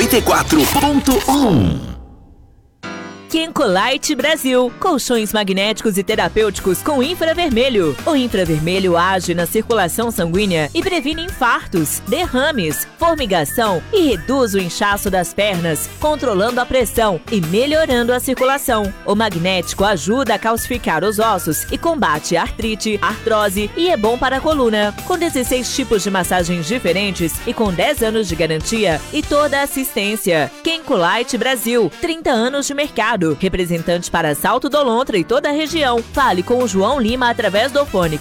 94.1. Kenkolite Brasil, colchões magnéticos e terapêuticos com infravermelho. O infravermelho age na circulação sanguínea e previne infartos, derrames, formigação e reduz o inchaço das pernas, controlando a pressão e melhorando a circulação. O magnético ajuda a calcificar os ossos e combate artrite, artrose e é bom para a coluna. Com 16 tipos de massagens diferentes e com 10 anos de garantia e toda a assistência. Kenkolite Brasil, 30 anos de mercado. Representante para Salto do Lontra e toda a região. Fale com o João Lima através do fone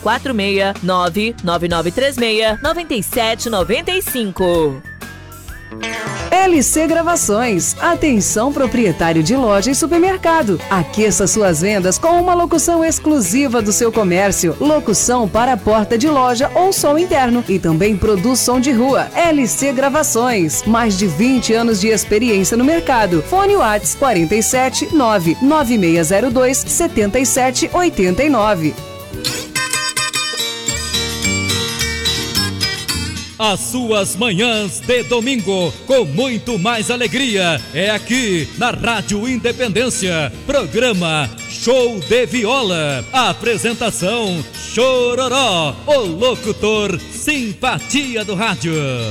469-9936-9795. LC Gravações. Atenção, proprietário de loja e supermercado. Aqueça suas vendas com uma locução exclusiva do seu comércio. Locução para a porta de loja ou som interno. E também produz som de rua. LC Gravações. Mais de 20 anos de experiência no mercado. Fone WhatsApp 47 99602 7789. As suas manhãs de domingo, com muito mais alegria, é aqui na Rádio Independência. Programa Show de Viola. Apresentação Chororó, o locutor simpatia do rádio.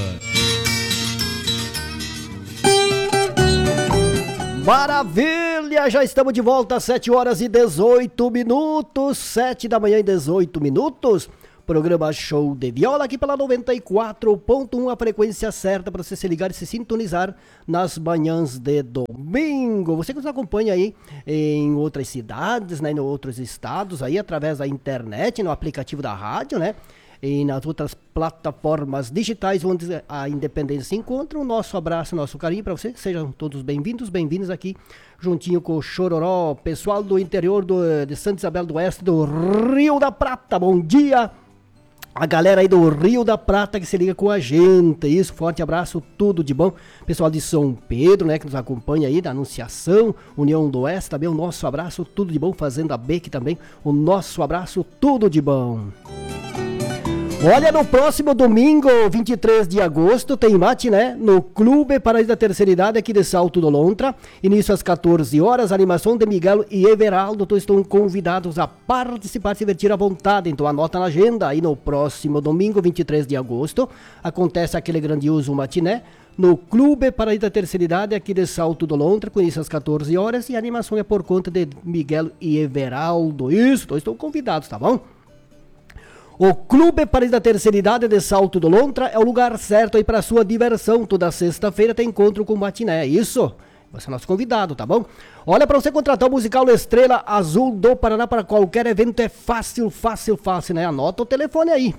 Maravilha, já estamos de volta às 7 horas e 18 minutos, 7 da manhã e 18 minutos. Programa Show de Viola aqui pela 94.1, a frequência certa para você se ligar e se sintonizar nas manhãs de domingo. Você que nos acompanha aí em outras cidades, né, em outros estados, aí através da internet, no aplicativo da rádio, né? E nas outras plataformas digitais onde a Independência se encontra. O nosso abraço, nosso carinho para vocês. Sejam todos bem-vindos aqui, juntinho com o Chororó, pessoal do interior de Santa Isabel do Oeste, do Rio da Prata. Bom dia! A galera aí do Rio da Prata que se liga com a gente, isso, forte abraço, tudo de bom. Pessoal de São Pedro, né, que nos acompanha aí, da Anunciação, União do Oeste, também o nosso abraço, tudo de bom. Fazenda Beck também, o nosso abraço, tudo de bom. Olha, no próximo domingo, 23 de agosto, tem matiné no Clube Paraíso da Terceira Idade aqui de Salto do Lontra. Início às 14 horas, animação de Miguel e Everaldo. Todos estão convidados a participar, se divertir à vontade. Então anota na agenda, aí no próximo domingo, 23 de agosto, acontece aquele grandioso matiné no Clube Paraíso da Terceira Idade aqui de Salto do Lontra, com início às 14 horas. E a animação é por conta de Miguel e Everaldo. Isso, todos estão convidados, tá bom? O Clube Paraíso da Terceira Idade de Salto do Lontra é o lugar certo aí para sua diversão. Toda sexta-feira tem encontro com matiné, isso? Você é nosso convidado, tá bom? Olha, para você contratar o musical Estrela Azul do Paraná para qualquer evento é fácil, né? Anota o telefone aí,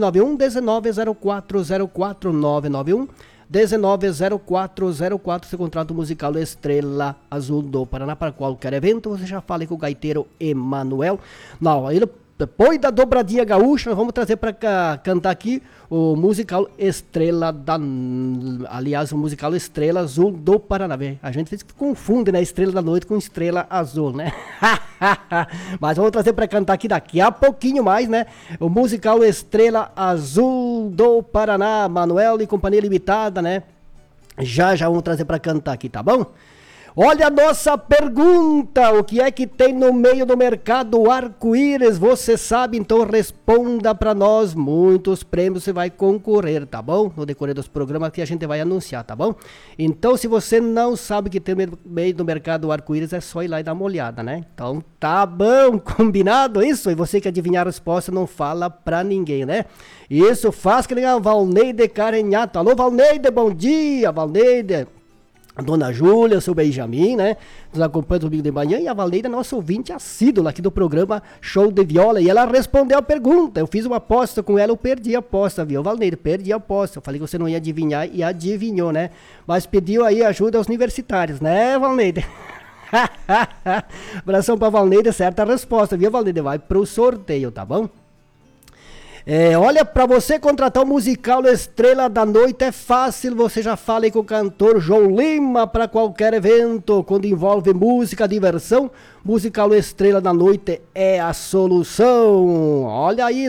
991-190404, 991-190404. Você contrata o musical Estrela Azul do Paraná para qualquer evento. Você já fala com o gaiteiro Emanuel. Não, ele... Depois da dobradinha gaúcha, nós vamos trazer para cantar aqui o musical Estrela o musical Estrela Azul do Paraná. A gente confunde, né? Estrela da Noite com Estrela Azul, né? Mas vamos trazer para cantar aqui daqui a pouquinho mais, né? O musical Estrela Azul do Paraná, Manuel e Companhia Limitada, né? Já vamos trazer para cantar aqui, tá bom? Olha a nossa pergunta, o que é que tem no meio do mercado arco-íris? Você sabe, então responda para nós. Muitos prêmios você vai concorrer, tá bom? No decorrer dos programas que a gente vai anunciar, tá bom? Então, se você não sabe o que tem no meio do mercado arco-íris, é só ir lá e dar uma olhada, né? Então, tá bom, combinado isso? E você que adivinhar a resposta, não fala pra ninguém, né? Isso, faz que nem a Valneide Carenhato. Alô, Valneide, bom dia, Valneide. A dona Júlia, o seu Benjamin, né? Nos acompanha domingo de manhã. E a Valneida, nossa ouvinte assídua aqui do programa Show de Viola. E ela respondeu a pergunta. Eu fiz uma aposta com ela, eu perdi a aposta, viu, Valneida? Perdi a aposta. Eu falei que você não ia adivinhar e adivinhou, né? Mas pediu aí ajuda aos universitários, né, Valneida? Abração pra Valneida, certa resposta, viu, Valneida? Vai pro sorteio, tá bom? Olha, para você contratar o musical Estrela da Noite é fácil, você já fala aí com o cantor João Lima para qualquer evento, quando envolve música, diversão, musical Estrela da Noite é a solução. Olha aí,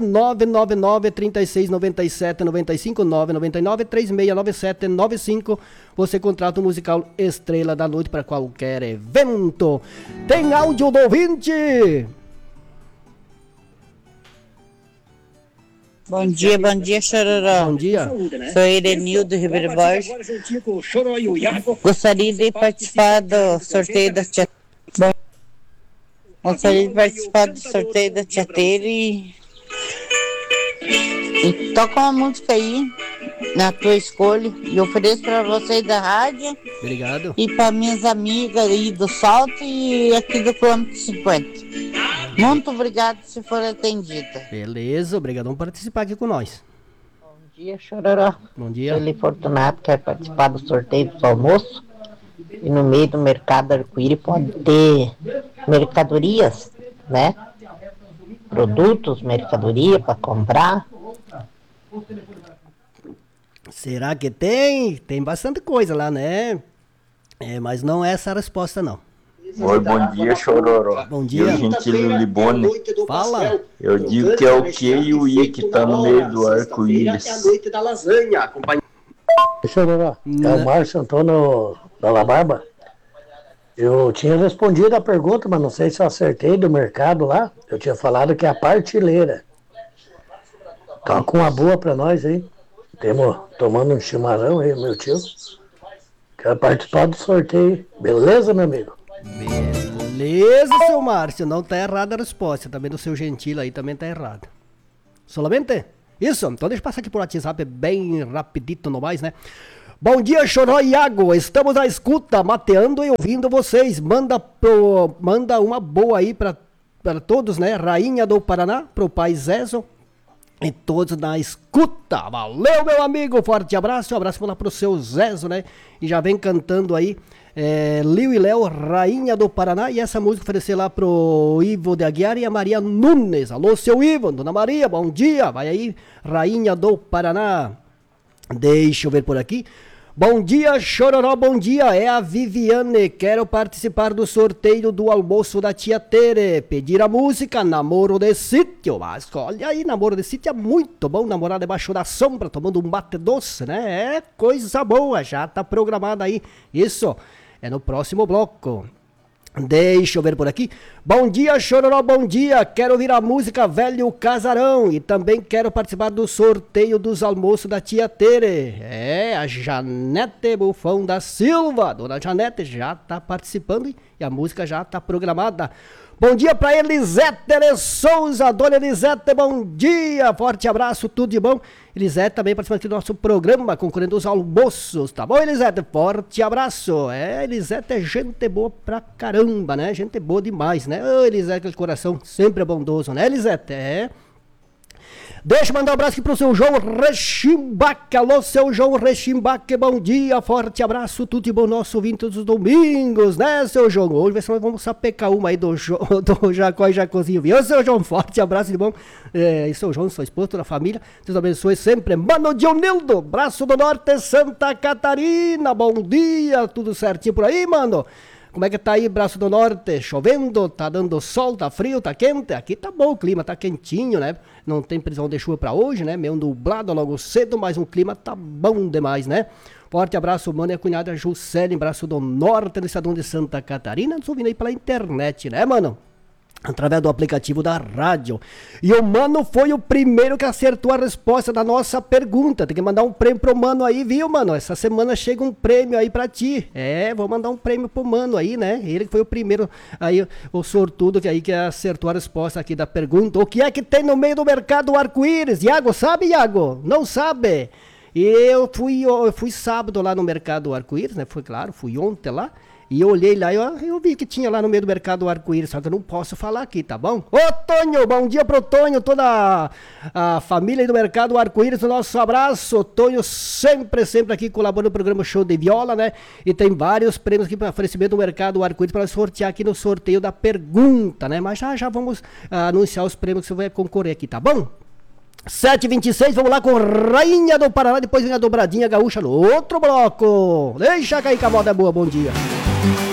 999-3697-95, 999-3697-95, você contrata o musical Estrela da Noite para qualquer evento. Tem áudio do ouvinte! Bom dia, Chororó. Bom dia. Sou Irenildo Ribeiro Borges. Gostaria de participar do sorteio da Tia. Gostaria de participar do sorteio da Tiateira e toca uma música aí na tua escolha e ofereço para vocês da rádio. Obrigado. E para minhas amigas aí do Salto e aqui do quilômetro 50. Muito obrigado se for atendida. Beleza, obrigado por participar aqui com nós. Bom dia, Chororó. Bom dia. Ele Fortunato quer participar do sorteio do almoço. E no meio do mercado arco-íris pode ter mercadorias, né? Produtos, mercadoria para comprar. Será que tem? Tem bastante coisa lá, né? Mas não é essa a resposta, não. Oi, bom dia, Chororó. Bom dia. Eu, Gentilho Libone. Fala. Eu digo que é o Q e o I que tá no meio do arco-íris. É a noite da lasanha, Chororó, é o Márcio Antônio da La Barba. Eu tinha respondido a pergunta, mas não sei se eu acertei do mercado lá. Eu tinha falado que é a partilheira. Toca uma boa pra nós aí. Temos tomando um chimarrão aí, meu tio. Quero participar do sorteio. Beleza, meu amigo? Beleza, seu Márcio. Não tá errada a resposta. Também do seu Gentil aí também tá errado. Solamente? Isso? Então deixa eu passar aqui por WhatsApp bem rapidito no mais, né? Bom dia, Choró e Iago. Estamos na escuta, mateando e ouvindo vocês. Manda uma boa aí para todos, né? Rainha do Paraná, pro pai Zezo. E todos na escuta. Valeu, meu amigo. Forte abraço. Um abraço lá pro seu Zezo, né? E já vem cantando aí Liu e Léo, Rainha do Paraná. E essa música oferecer lá pro Ivo de Aguiar e a Maria Nunes. Alô, seu Ivo, Dona Maria, bom dia. Vai aí, Rainha do Paraná. Deixa eu ver por aqui. Bom dia, Chororó, bom dia. É a Viviane. Quero participar do sorteio do almoço da tia Tere. Pedir a música Namoro de Sítio. Mas olha aí, Namoro de Sítio é muito bom. Namorar debaixo da sombra, tomando um mate doce, né? É coisa boa. Já tá programado aí. Isso é no próximo bloco. Deixa eu ver por aqui. Bom dia, Chororó, bom dia. Quero ouvir a música Velho Casarão. E também quero participar do sorteio dos almoços da tia Tere. A Janete Bufão da Silva. Dona Janete já tá participando e a música já tá programada. Bom dia pra Elisete de Souza. Dona Elisete, bom dia. Forte abraço, tudo de bom. Elisete também participando aqui do nosso programa, concorrendo aos almoços. Tá bom, Elisete? Forte abraço. Elisete é gente boa pra caramba, né? Gente boa demais, né? Ô, Elisete, aquele coração sempre é bondoso, né, Elisete? Deixa eu mandar um abraço aqui pro seu João Rechimbaque. Alô, seu João Rechimbaque, bom dia, forte abraço, tudo de bom, nosso ouvinte todos os domingos, né, seu João? Hoje nós vamos sapecar uma aí do Jacó e Jacozinho, viu, seu João? Forte abraço de bom. E seu João, sua esposa, toda a família, Deus abençoe sempre. Mano Dionildo, Braço do Norte, Santa Catarina, bom dia, tudo certinho por aí, mano? Como é que tá aí, Braço do Norte? Chovendo? Tá dando sol? Tá frio? Tá quente? Aqui tá bom o clima, tá quentinho, né? Não tem previsão de chuva pra hoje, né? Meio nublado logo cedo, mas o clima tá bom demais, né? Forte abraço, mano, e a cunhada Juscelia, Braço do Norte, no estado de Santa Catarina. Nos ouvindo aí pela internet, né, mano? Através do aplicativo da rádio. E o Mano foi o primeiro que acertou a resposta da nossa pergunta. Tem que mandar um prêmio pro Mano aí, viu, Mano? Essa semana chega um prêmio aí pra ti. Vou mandar um prêmio pro Mano aí, né? Ele que foi o primeiro aí, o sortudo que acertou a resposta aqui da pergunta. O que é que tem no meio do mercado arco-íris? Iago, sabe, Iago? Não sabe? E eu fui sábado lá no mercado arco-íris, né? Fui ontem lá. E eu olhei lá e eu vi que tinha lá no meio do mercado arco-íris, só que eu não posso falar aqui, tá bom? Ô, Tonho, bom dia pro Tonho, toda a família aí do mercado arco-íris, o nosso abraço. O Tonho sempre aqui colaborando no programa Show de Viola, né? E tem vários prêmios aqui para oferecimento do mercado arco-íris para sortear aqui no sorteio da pergunta, né? Mas já vamos anunciar os prêmios que você vai concorrer aqui, tá bom? 7h26, vamos lá com Rainha do Paraná, depois vem a dobradinha gaúcha no outro bloco. Deixa cair que a moda é boa, bom dia.